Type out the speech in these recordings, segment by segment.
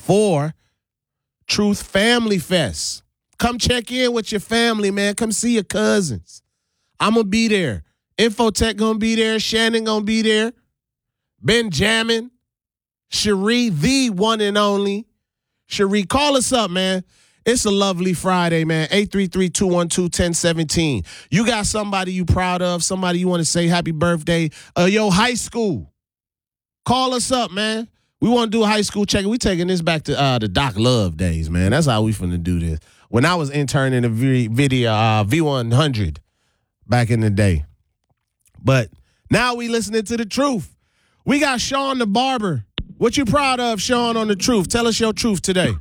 for Truth Family Fest. Come check in with your family, man. Come see your cousins. I'm going to be there. Infotech going to be there. Shannon going to be there. Benjamin. Cherie, the one and only. Cherie, call us up, man. It's a lovely Friday, man. 833-212-1017. You got somebody you proud of, somebody you want to say happy birthday. Yo, high school. Call us up, man. We want to do a high school check-in. We taking this back to the Doc Love days, man. That's how we finna do this. When I was interning in video V100 back in the day. But now we listening to the truth. We got Sean the Barber. What you proud of, Sean, on the truth? Tell us your truth today.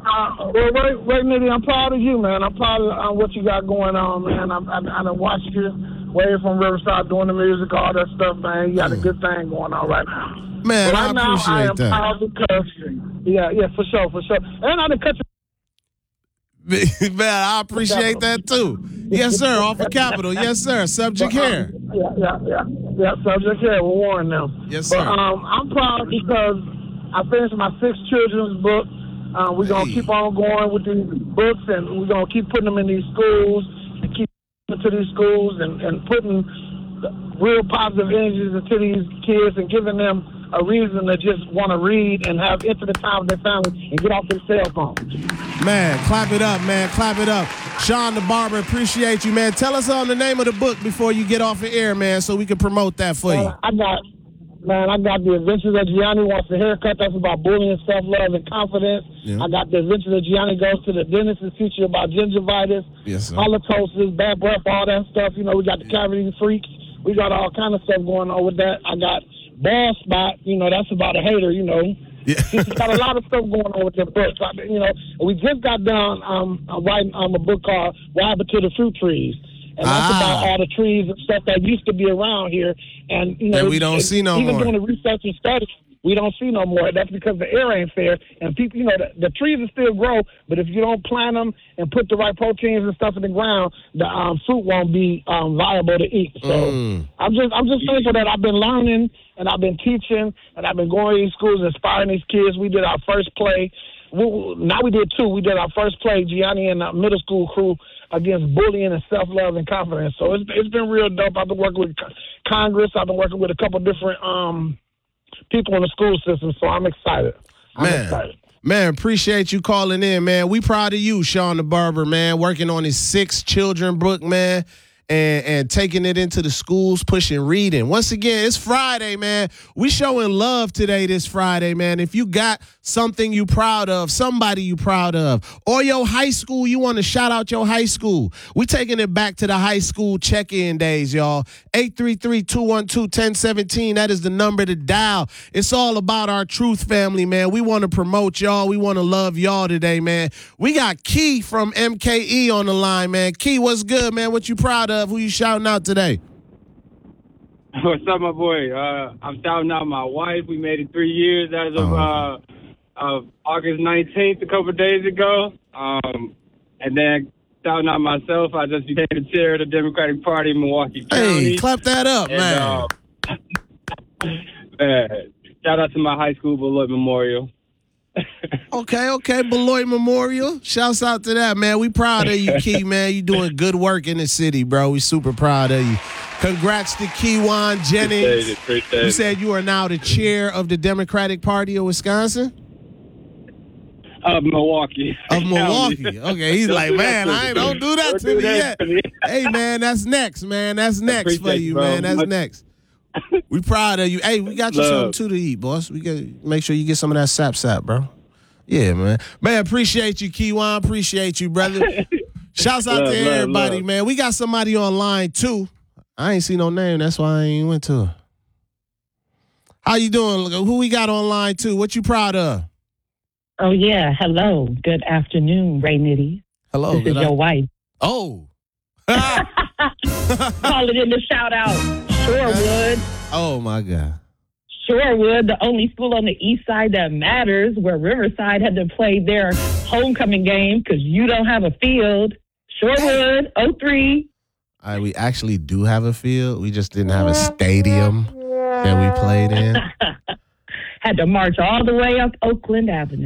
Wait, Nitty, I'm proud of you, man. I'm proud of what you got going on, man. I done watched you way from Riverside doing the music, all that stuff, man. You got a good thing going on right now. Man, right I appreciate that. Proud because, yeah, for sure. And I done cut you. Man, I appreciate that too. Yes, sir. Off of Capitol. Yes, sir. Subject here. Yeah. Subject here. We're warning them. Yes, sir. But I'm proud because I finished my 6 children's book. We're going to keep on going with these books, and we're going to keep putting them in these schools and keep into these schools and putting real positive energies into these kids and giving them a reason to just want to read and have infinite time with their family and get off their cell phones. Man, clap it up, man. Clap it up. Sean the Barber, appreciate you, man. Tell us on the name of the book before you get off the air, man, so we can promote that for you. I got The Adventures of Gianni Wants a Haircut. That's about bullying, self-love, and confidence. Yeah. I got The Adventures of Gianni Goes to the Dentist and teach you about gingivitis, halitosis, bad breath, all that stuff. You know, we got the cavity freaks. We got all kind of stuff going on with that. I got Ball Spot. You know, that's about a hater, you know. Yeah. She's got a lot of stuff going on with the books. You know, we just got done writing a book called What Happened to the Fruit Trees. And that's about all the trees and stuff that used to be around here. And, you know, we don't see no more. Even doing the research and studies, we don't see no more. That's because the air ain't fair. And people, you know, the trees will still grow, but if you don't plant them and put the right proteins and stuff in the ground, the fruit won't be viable to eat. So I'm just thankful that I've been learning and I've been teaching and I've been going to these schools, inspiring these kids. We did our first play. Now we did 2. We did our first play, Gianni and the middle school crew, against bullying and self-love and confidence. So it's been real dope. I've been working with Congress. I've been working with a couple different people in the school system, so I'm excited. Man, appreciate you calling in, man. We proud of you, Sean the Barber, man, working on his 6 children book, man, and taking it into the schools, pushing reading. Once again, it's Friday, man. We showing love today this Friday, man. If you got something you proud of, somebody you proud of, or your high school, you want to shout out your high school, we taking it back to the high school check-in days, y'all. 833-212-1017. That is the number to dial. It's all about our Truth family, man. We want to promote y'all. We want to love y'all today, man. We got Key from MKE on the line, man. Key, what's good, man? What you proud of? Who you shouting out today? What's up, my boy? I'm shouting out my wife. We made it 3 years as of August 19th, a couple of days ago. And then shouting out myself. I just became the chair of the Democratic Party in Milwaukee County. Hey, clap that up, man. Shout out to my high school, Beloit Memorial. Okay, Beloit Memorial. Shouts out to that, man. We proud of you, Key, man. You doing good work in the city, bro. We super proud of you. Congrats to Keywan Jennings. Appreciate it. You said you are now the chair of the Democratic Party of Wisconsin? Of Milwaukee. Of Milwaukee. Okay, he's like, man, don't do that to me yet. Hey, man, that's next, man. That's next for you, man. That's next. We proud of you. Hey, we got you something too to eat, boss. We got to make sure you get some of that sap, bro. Yeah, man. Man, appreciate you, Keywan. Appreciate you, brother. Shouts out to everybody, man. We got somebody online, too. I ain't see no name. That's why I ain't went to her. How you doing? Who we got online, too? What you proud of? Oh, yeah. Hello. Good afternoon, Ray Nitty. Hello. This is your wife. Oh. Call it in the shout out. Shorewood. Oh, my God. Shorewood, the only school on the east side that matters, where Riverside had to play their homecoming game because you don't have a field. Shorewood, 03. All right, we actually do have a field. We just didn't have a stadium that we played in. Had to march all the way up Oakland Avenue.